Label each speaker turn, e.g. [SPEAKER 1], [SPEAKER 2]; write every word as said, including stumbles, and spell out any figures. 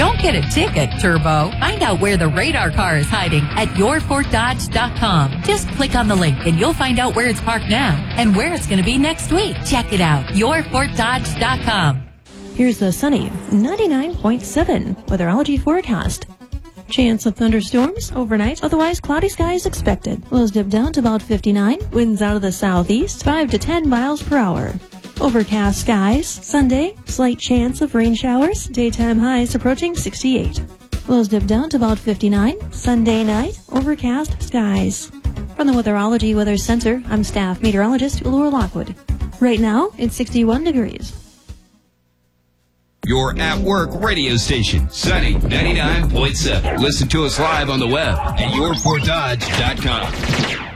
[SPEAKER 1] Don't get a ticket, Turbo. Find out where the radar car is hiding at your fort dodge dot com. Just click on the link and you'll find out where it's parked now and where it's going to be next week. Check it out, your fort dodge dot com.
[SPEAKER 2] Here's the sunny ninety-nine point seven weatherology forecast. Chance of thunderstorms overnight, otherwise cloudy skies expected. Lows dip down to about fifty-nine, winds out of the southeast, five to ten miles per hour. Overcast skies. Sunday, slight chance of rain showers, daytime highs approaching sixty-eight. Lows dip down to about fifty-nine. Sunday night, overcast skies. From the Weatherology Weather Center, I'm staff meteorologist Laura Lockwood. Right now, it's sixty-one degrees.
[SPEAKER 3] Your at-work radio station, Sunny ninety-nine point seven. Listen to us live on the web at your fort dodge dot com.